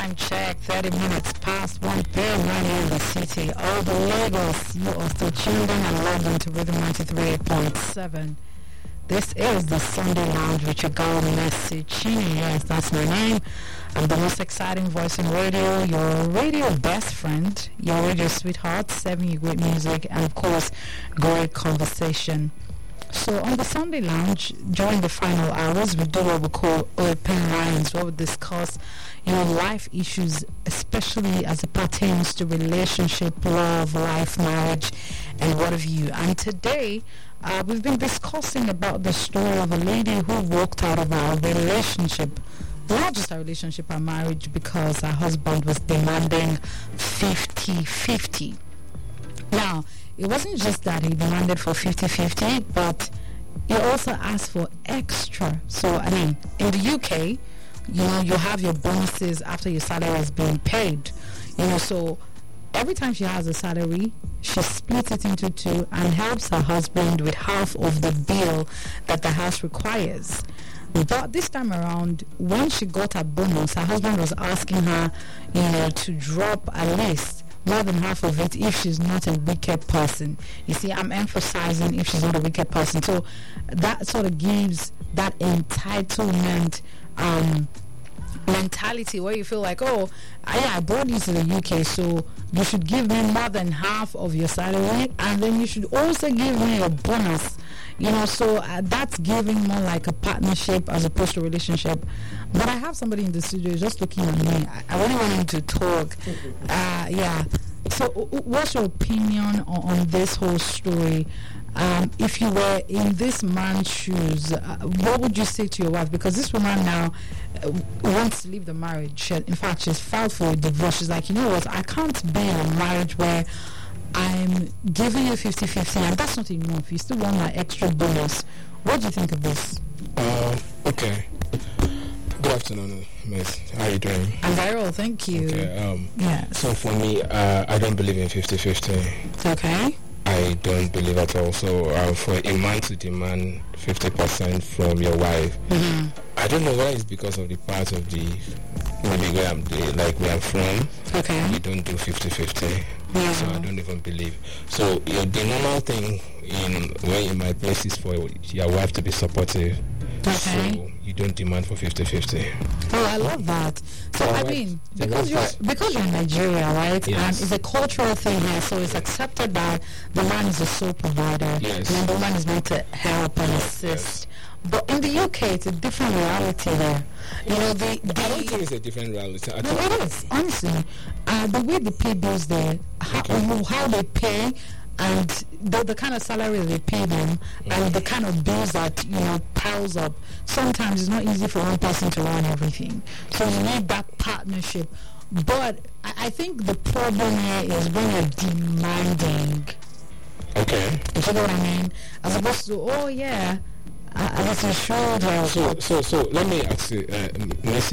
time check, 30 minutes past 1 p.m. right here in the city of Lagos. You are still tuned in and logged into Rhythm 93.7. This is the Sunday Lounge with your girl, Messi Chini. Yes, that's my name. I'm the most exciting voice in radio, your radio best friend, your radio sweetheart, serving you great music, and of course, great conversation. So on the Sunday Lounge, during the final hours, we do what we call open lines, where we discuss, life issues, especially as it pertains to relationship, love, life, marriage, and what have you. And today, we've been discussing about the story of a lady who walked out of a relationship, not just a relationship, a marriage, because her husband was demanding 50-50. Now, it wasn't just that he demanded for 50-50, but he also asked for extra. So, in the UK, you have your bonuses after your salary has been paid. So every time she has a salary, she splits it into two and helps her husband with half of the bill that the house requires. But this time around, when she got her bonus, her husband was asking her, to drop at least more than half of it if she's not a wicked person. You see, I'm emphasizing if she's not a wicked person. So that sort of gives that entitlement mentality where you feel like, I brought you to the UK, so you should give me more than half of your salary, and then you should also give me a bonus. So that's giving more like a partnership as opposed to a relationship. But I have somebody in the studio just looking at me. I really want him to talk. So what's your opinion on this whole story? If you were in this man's shoes, what would you say to your wife? Because this woman now wants to leave the marriage. In fact, she's filed for a divorce. She's like, I can't be in a marriage where I'm giving you 50-50 and that's not enough. You still want my extra bonus. What do you think of this? Okay. Good afternoon, Miss. How are you doing? I'm very well, thank you. Okay. So for me, I don't believe in 50-50. Okay. I don't believe at all. So for a man to demand 50% from your wife, I don't know whether it's because of the part of maybe where I'm from. Okay. We don't do 50-50. Yeah. So I don't even believe. So the normal thing in my place is for your wife to be supportive. Okay. So you don't demand for 50-50. Oh, I love that. So because you're in Nigeria, right? Yes. And it's a cultural thing here, so it's accepted that the man is the sole provider. Yes. And the woman is meant to help and assist. Yes. But in the UK, it's a different reality there. I don't think it's a different reality. No, it is. Honestly, the way they pay bills there, how they pay, and the kind of salary they pay them, and the kind of bills that piles up. Sometimes it's not easy for one person to run everything. So you need that partnership. But I think the problem here is when you're demanding. Okay. You know what I mean? As opposed to, I guess you should help. So let me ask you, Messi,